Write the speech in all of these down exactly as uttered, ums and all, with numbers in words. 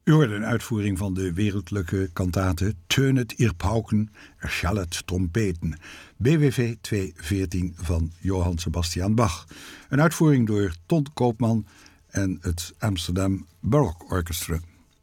U hoorde een uitvoering van de wereldlijke kantate Tönet ihr Pauken, erschallet trompeten, B W V tweehonderdveertien van Johann Sebastian Bach. Een uitvoering door Ton Koopman en het Amsterdam Baroque Orchestra.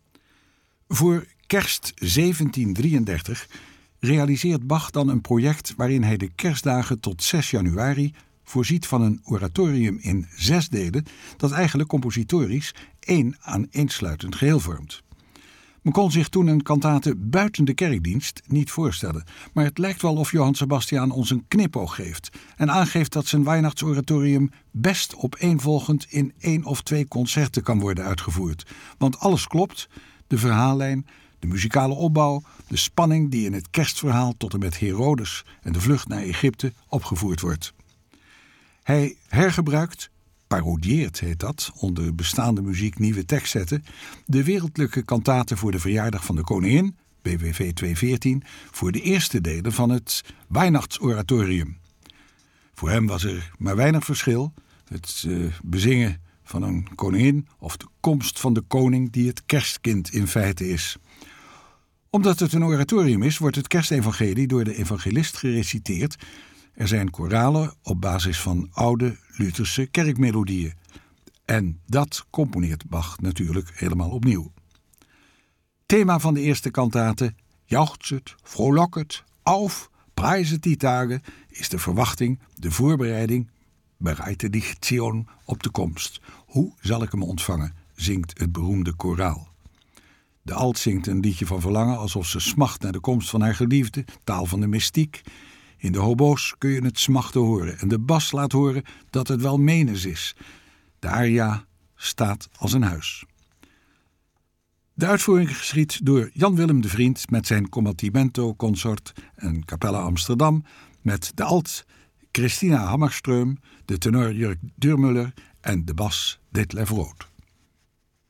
Voor kerst zeventien drieëndertig realiseert Bach dan een project waarin hij de kerstdagen tot zes januari voorziet van een oratorium in zes delen dat eigenlijk compositorisch één aaneensluitend geheel vormt. Men kon zich toen een kantate buiten de kerkdienst niet voorstellen, maar het lijkt wel of Johann Sebastian ons een knipoog geeft en aangeeft dat zijn Weihnachtsoratorium best opeenvolgend in één of twee concerten kan worden uitgevoerd. Want alles klopt, de verhaallijn, de muzikale opbouw, de spanning die in het kerstverhaal tot en met Herodes en de vlucht naar Egypte opgevoerd wordt. Hij hergebruikt, parodieert heet dat, onder bestaande muziek nieuwe tekst zetten, de wereldlijke kantate voor de verjaardag van de koningin, B W V tweehonderdveertien, voor de eerste delen van het Weihnachtsoratorium. Voor hem was er maar weinig verschil, het uh, bezingen van een koningin of de komst van de koning die het kerstkind in feite is. Omdat het een oratorium is, wordt het kerstevangelie door de evangelist gereciteerd. Er zijn koralen op basis van oude Lutherse kerkmelodieën. En dat componeert Bach natuurlijk helemaal opnieuw. Thema van de eerste kantate, jauchzet, frohlocket, auf, prijzet die dagen, is de verwachting, de voorbereiding, bereite dich Zion op de komst. Hoe zal ik hem ontvangen, zingt het beroemde koraal. De alt zingt een liedje van verlangen alsof ze smacht naar de komst van haar geliefde, taal van de mystiek. In de hobo's kun je het smachten horen en de bas laat horen dat het wel menens is. De aria staat als een huis. De uitvoering geschied door Jan Willem de Vriend met zijn Combattimento Consort en Capella Amsterdam, met de alt Christina Hammerström, de tenor Jörg Dürmüller en de bas Detlef Rood.